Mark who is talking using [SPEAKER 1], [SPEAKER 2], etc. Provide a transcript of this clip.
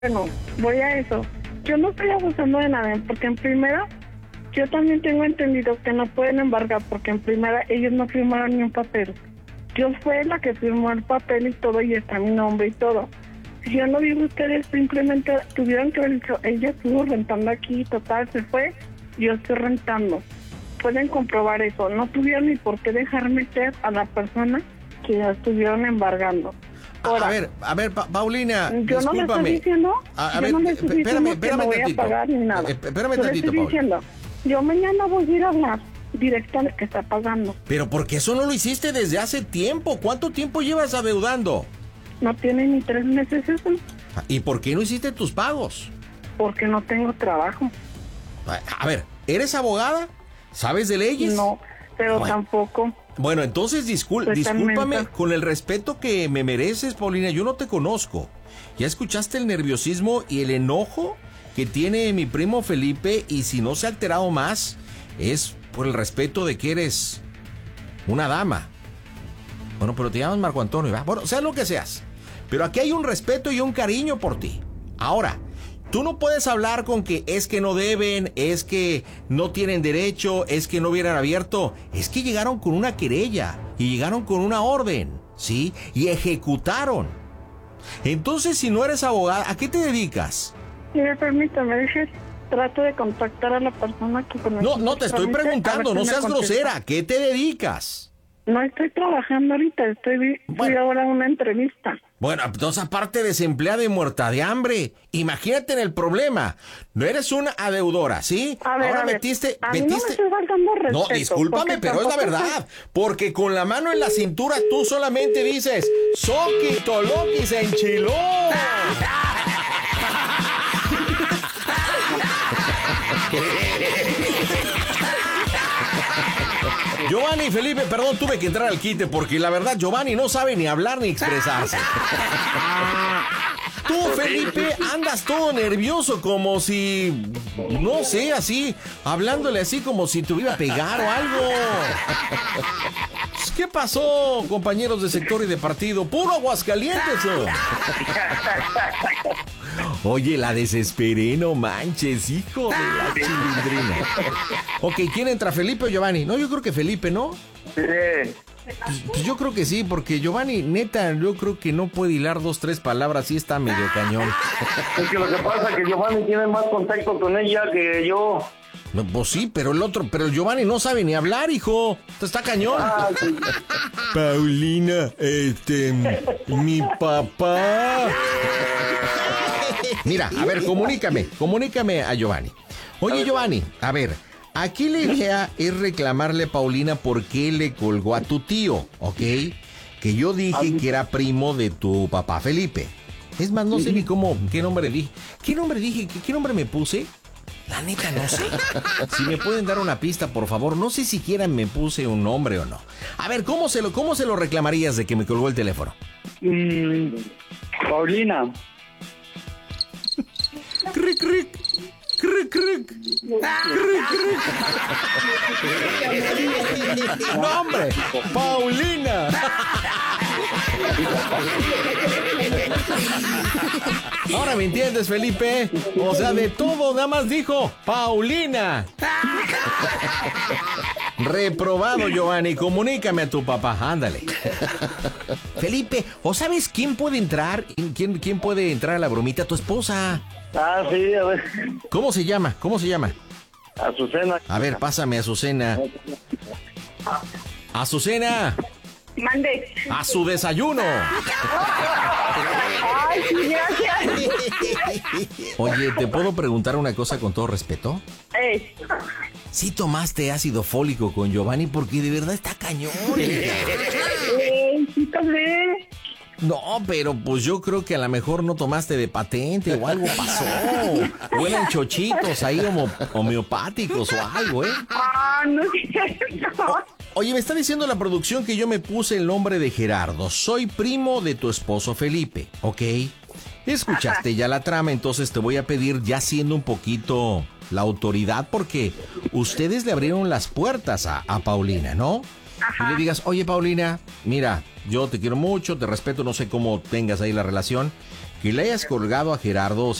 [SPEAKER 1] Bueno, voy a eso. Yo no estoy abusando de nadie, porque en primera, yo también tengo entendido que no pueden embargar, porque en primera ellos no firmaron ni un papel. Yo fui la que firmó el papel y todo, y está mi nombre y todo. Si yo no digo, ustedes simplemente tuvieron que haber dicho, ella estuvo rentando aquí, total, se fue, yo estoy rentando. Pueden comprobar eso. No tuvieron ni por qué dejar meter a la persona que la estuvieron embargando. Ahora,
[SPEAKER 2] a ver, Paulina,
[SPEAKER 1] yo
[SPEAKER 2] discúlpame.
[SPEAKER 1] no le estoy diciendo,
[SPEAKER 2] yo
[SPEAKER 1] no le estoy diciendo que me voy
[SPEAKER 2] tantito.
[SPEAKER 1] a pagar ni nada.
[SPEAKER 2] Espérame
[SPEAKER 1] Yo le
[SPEAKER 2] tantito,
[SPEAKER 1] estoy
[SPEAKER 2] Paulina.
[SPEAKER 1] diciendo, yo mañana voy a ir a hablar directo al que está pagando.
[SPEAKER 2] Pero porque eso no lo hiciste desde hace tiempo. ¿Cuánto tiempo llevas adeudando?
[SPEAKER 1] No tiene ni 3 meses eso,
[SPEAKER 2] ¿Y por qué no hiciste tus pagos?
[SPEAKER 1] porque no tengo trabajo.
[SPEAKER 2] A ver, ¿eres abogada? ¿Sabes de leyes?
[SPEAKER 1] No, pero
[SPEAKER 2] Bueno.
[SPEAKER 1] tampoco.
[SPEAKER 2] Bueno, entonces
[SPEAKER 1] Totalmente.
[SPEAKER 2] discúlpame, con el respeto que me mereces, Paulina, yo no te conozco. ¿Ya escuchaste el nerviosismo y el enojo que tiene mi primo Felipe? Y si no se ha alterado más, es por el respeto de que eres una dama. Bueno, pero te llamas Marco Antonio, ¿verdad? Bueno, sea lo que seas. Pero aquí hay un respeto y un cariño por ti. Ahora, tú no puedes hablar con que es que no deben, es que no tienen derecho, es que no hubieran abierto. Es que llegaron con una querella y llegaron con una orden, ¿sí? Y ejecutaron. Entonces, si no eres abogada, ¿a qué te dedicas?
[SPEAKER 1] Si me permite, me dejes, trato de contactar a la persona que con
[SPEAKER 2] No te estoy preguntando, no seas grosera. ¿A qué te dedicas?
[SPEAKER 1] No estoy trabajando ahorita, fui ahora a una entrevista.
[SPEAKER 2] Bueno, entonces aparte desempleada y muerta de hambre, imagínate en el problema. No eres una adeudora, ¿sí?
[SPEAKER 1] A ver,
[SPEAKER 2] Ahora
[SPEAKER 1] a ver,
[SPEAKER 2] metiste...
[SPEAKER 1] a mí no me estoy faltando respeto.
[SPEAKER 2] No, discúlpame,
[SPEAKER 1] porque
[SPEAKER 2] pero es la
[SPEAKER 1] tampoco
[SPEAKER 2] verdad. Porque con la mano en la cintura tú solamente dices, Soki Toloki se enchiló. Giovanni y Felipe, perdón, tuve que entrar al quite porque la verdad Giovanni no sabe ni hablar ni expresarse. Tú, Felipe, andas todo nervioso como si, no sé, así, hablándole así como si te hubiera a pegar o algo. ¿Qué pasó, compañeros de sector y de partido? ¡Puro Aguascalientes! Oye, la desesperé, no manches, hijo de la chilindrina. Ok, ¿quién entra, Felipe o Giovanni? No, yo creo que Felipe, ¿no?
[SPEAKER 3] Sí.
[SPEAKER 2] Pues yo creo que sí, porque Giovanni, neta, yo creo que no puede hilar 2, 3 palabras, sí está medio cañón.
[SPEAKER 3] Es que lo que pasa es que Giovanni tiene más contacto con ella que yo.
[SPEAKER 2] No, pues sí, pero pero el Giovanni no sabe ni hablar, hijo. Está cañón.
[SPEAKER 3] Sí.
[SPEAKER 2] Paulina, mi papá. Mira, a ver, comunícame a Giovanni. Oye, Giovanni, a ver, aquí la idea es reclamarle a Paulina por qué le colgó a tu tío, ¿ok? Que yo dije que era primo de tu papá Felipe. Es más, no sé ni qué nombre dije. ¿Qué nombre dije? ¿Qué nombre me puse? La neta no sé. Si me pueden dar una pista, por favor. No sé siquiera me puse un nombre o no. A ver, ¿cómo se lo reclamarías de que me colgó el teléfono?
[SPEAKER 3] Paulina.
[SPEAKER 2] Cric, cric. Cric, cric. Cric, cric. No, hombre, Paulina. Ahora me entiendes, Felipe. O sea, de todo nada más dijo Paulina. Reprobado, Giovanni. Comunícame a tu papá. Ándale. Felipe, ¿o sabes quién puede entrar? ¿Quién puede entrar a la bromita? Tu esposa.
[SPEAKER 3] Ah, sí, a ver.
[SPEAKER 2] ¿Cómo se llama?
[SPEAKER 3] Azucena.
[SPEAKER 2] A ver, pásame a Azucena. Azucena,
[SPEAKER 1] Mande.
[SPEAKER 2] a su desayuno.
[SPEAKER 1] Ay, sí, gracias.
[SPEAKER 2] Oye, ¿te puedo preguntar una cosa con todo respeto? ¿Sí tomaste ácido fólico con Giovanni? Porque de verdad está cañón.
[SPEAKER 1] Sí, tal vez.
[SPEAKER 2] No, pero pues yo creo que a lo mejor no tomaste de patente o algo pasó. O eran chochitos ahí homeopáticos o algo, ¿eh?
[SPEAKER 1] Ah, no es cierto.
[SPEAKER 2] Oye, me está diciendo la producción que yo me puse el nombre de Gerardo. Soy primo de tu esposo Felipe, ¿ok? Escuchaste ya la trama, entonces te voy a pedir, ya siendo un poquito la autoridad, porque ustedes le abrieron las puertas a Paulina, ¿no?
[SPEAKER 1] Ajá.
[SPEAKER 2] Y le digas, oye Paulina, mira, yo te quiero mucho, te respeto, no sé cómo tengas ahí la relación, Que le hayas colgado a Gerardo